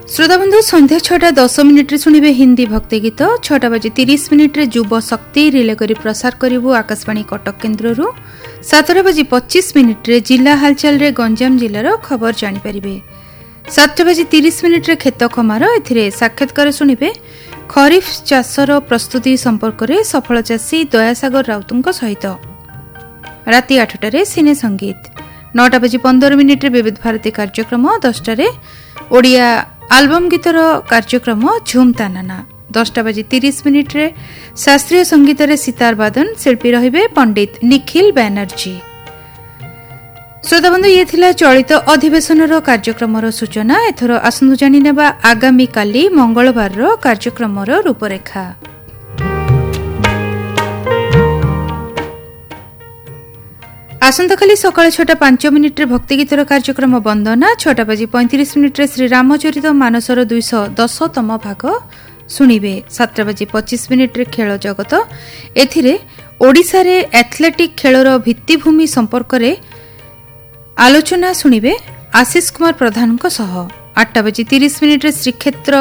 श्रोताबंधु संध्या 6:10 शुणिबे हिंदी भक्ति गीत 6:30 युव शक्ति रिले करी प्रसार करिबु आकाशवाणी कटक केन्द्ररू 7:25 जिला हालचाल रे गंजाम जिलार खबर जानि परिबे 7:30 खेत खमार एथिरे साक्षात्कार शुणिबे खरीफ चाषर प्रस्तुति संपर्क रे सफल चाषी दयासागर राउतुंक सहित राति 8टारे सिने संगीत 9:15 विविध भारती कार्यक्रम 10टारे ओडिया आल्बम गीतर कार्यक्रम झुम तानाना 10:30 शास्त्रीय संगीत रे सितार वादन शिल्पी रहिबे पंडित निखिल बैनर्जी। श्रोताबंधु ये थिला चलित अधिवेशन कार्यक्रम सूचना। एथर आसंतु जानि नेबा आगामी काली मंगलवार कार्यक्रम रूपरेखा। आसंता काली सकाळ 6:05 भक्ति गीतर कार्यक्रम वंदना 6:35 श्री रामचरित मानसर 210तम भाग शुणिबे 7:25 खेल जगत एथिरे ओडिशा रे एथलेटिक खेलर भित्तिभूमि संपर्क रे आलोचना शुणिबे आशीष कुमार प्रधान 8:30 श्रीक्षेत्र